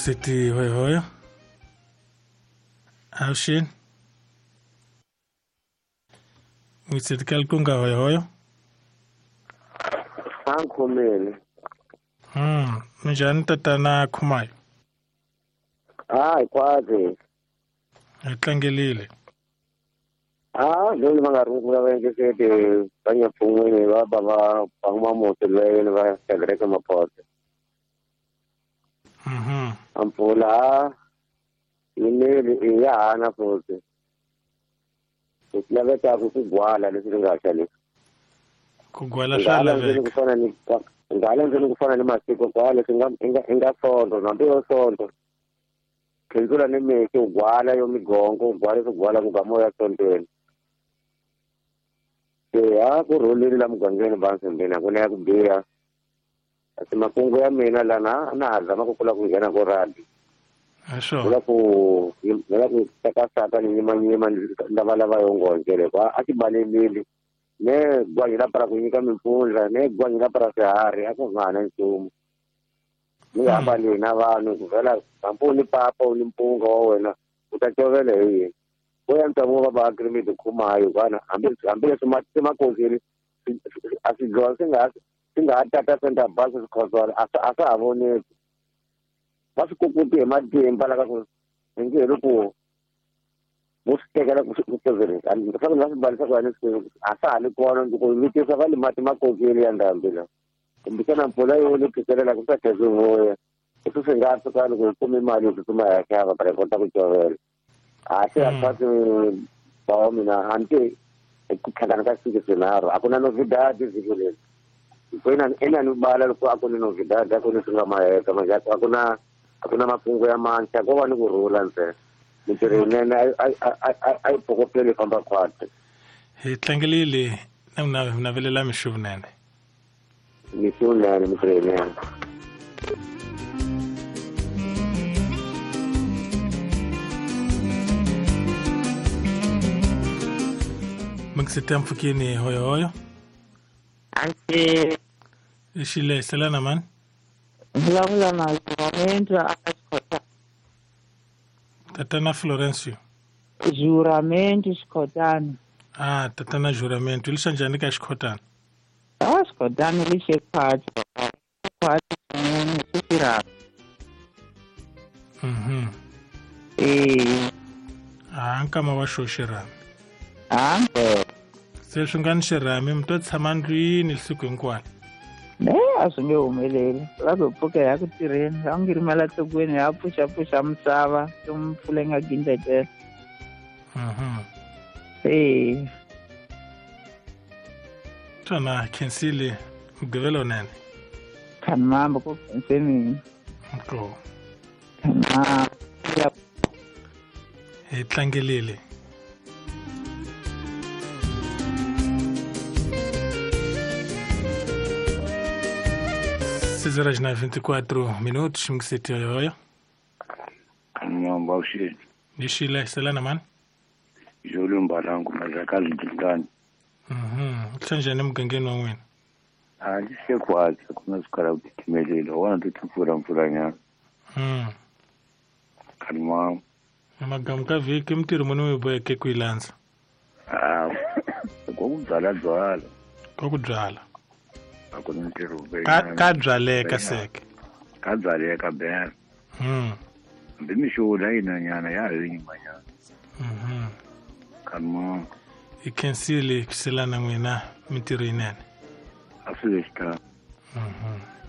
City hoyo Aushin City kalkunga hoyo Ankhumele Njani tatana Khumayo hayi kwaze Etlangelile lolu mangaruka wenke sede banyafungweni baba bangumamoto lelo bayagreka maphotho ampula ineli iyana futhi silaveta kugwala lesingasha le kugwala shala veke kufana ni ngala nje kufana nemasiko kwale singasonto nambe sonto kenzula nemeke ugwala yomigongo ugwala kugamoya sontweni kurolile la mugangeni banse mbena kuna kubiya asimakungu ya mina lana nazama kukula kungena koradi asho kula ku takasaka ni nyima lava yongonkele kwa akibalelili ne gwanyira para kunyika mimpundla ne gwanyira para sehari akuvana nchumu ni hamba lina vanhu kuvela kampuni papa ulimpunga wa wena utachovele hiyi kuya mtamu baba agreement Khumayo kana ambile semakozini asidlo singatata senta basi sikhoswa asavoneki basikukuti ematimba la ku ngelo ku musitekela kuseven andifaka ngasibalisa kwana isikwini asali kona ngikuyitisa vale mati makozini ya ndambila kumbisana mpula yoni kiselela kusathezuvoya ususengathi kana kuphuma imali yokuthuma yakhe aba para kota kuchovela aphathi bawo mina anti ekukhangana kasike senaro akuna novidade zikuleni kwena enani ubala lokho akuna novidade akuna singamayeka manje akuna mafungo yamantsha ngoba nikurula nse nitirene ay pokopele famba kwathe tlangelile navelela mishuvnene mitirene Maksita mfukini hoyo Anti ishile selana man vulavula na juramento akasikota tatana Florencio juramento xikotani tatana juramento lisha njani ka xikotani xikotani lixe khwati sisira nkama wa xoxirami se swi nga ni xirhami mi to tshama ndlwini siku hinkwaro a swi nge humeleli va ku pfuka ya ku tirheni va ngi rimela nhlokweni ya pfuxa misava lomu mpfula yi nga gindletela tona khensile mugqivelo nene khani mamba ku khense mina ko ya hi tlangelile Horas na 24 minutos, me que hoyo. Nyamba ushini. Nishile selana man. Jolu mbalangu mazakazi ndingani. Utsanje nemgangeni wangwena. Sekwazi kuna sikara ukitimelelo wana tutufura mfura nyana. Kalma. Amagamka viki mtiri muni wiboyeke kuilanza. Kokudzala. Kokudzala. Kadzaleka seke kadzaleka bena ndimishula ina nyana yayinyimanyana kama ikhensile kuselana n'wina mitirho yinene asile xitalo